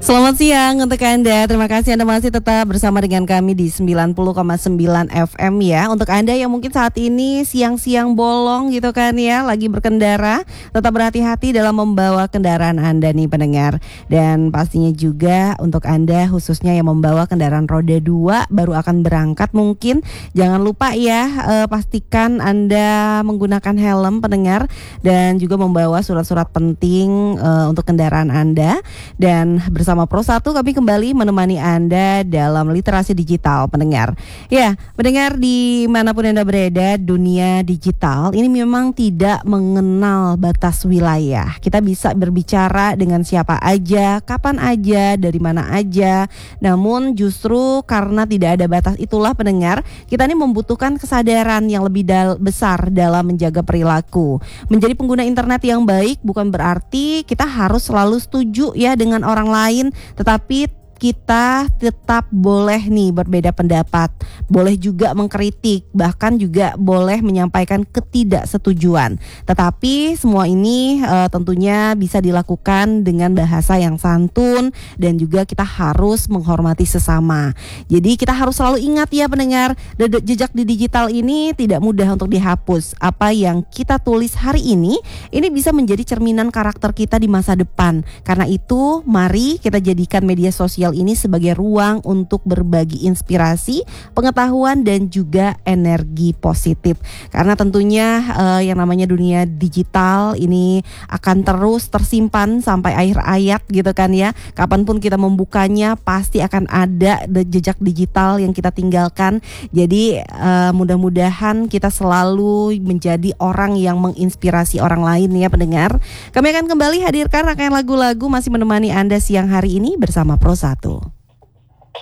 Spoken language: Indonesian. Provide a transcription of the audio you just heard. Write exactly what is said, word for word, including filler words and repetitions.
Selamat siang untuk Anda. Terima kasih Anda masih tetap bersama dengan kami di sembilan puluh koma sembilan F M ya. Untuk Anda yang mungkin saat ini siang-siang bolong gitu kan ya, lagi berkendara, tetap berhati-hati dalam membawa kendaraan Anda nih pendengar. Dan pastinya juga untuk Anda khususnya yang membawa kendaraan roda dua baru akan berangkat mungkin, jangan lupa ya eh, pastikan Anda menggunakan helm pendengar dan juga membawa surat-surat penting eh, untuk kendaraan Anda. Dan bersama Bersama Pro satu kami kembali menemani Anda dalam literasi digital pendengar. Ya, pendengar dimanapun Anda berada, dunia digital ini memang tidak mengenal batas wilayah. Kita bisa berbicara dengan siapa aja, kapan aja, dari mana aja. Namun justru karena tidak ada batas itulah pendengar, kita ini membutuhkan kesadaran yang lebih dal- besar dalam menjaga perilaku. Menjadi pengguna internet yang baik bukan berarti kita harus selalu setuju ya dengan orang lain, tetapi kita tetap boleh nih berbeda pendapat, boleh juga mengkritik, bahkan juga boleh menyampaikan ketidaksetujuan. Tetapi semua ini e, tentunya bisa dilakukan dengan bahasa yang santun dan juga kita harus menghormati sesama. Jadi kita harus selalu ingat ya pendengar, jejak di digital ini tidak mudah untuk dihapus. Apa yang kita tulis hari ini, ini bisa menjadi cerminan karakter kita di masa depan. Karena itu mari kita jadikan media sosial ini sebagai ruang untuk berbagi inspirasi, pengetahuan dan juga energi positif. Karena tentunya uh, yang namanya dunia digital ini akan terus tersimpan sampai akhir hayat gitu kan ya. Kapanpun kita membukanya pasti akan ada jejak digital yang kita tinggalkan. Jadi uh, mudah-mudahan kita selalu menjadi orang yang menginspirasi orang lain ya pendengar. Kami akan kembali hadirkan rangkaian lagu-lagu masih menemani Anda siang hari ini bersama Pro satu.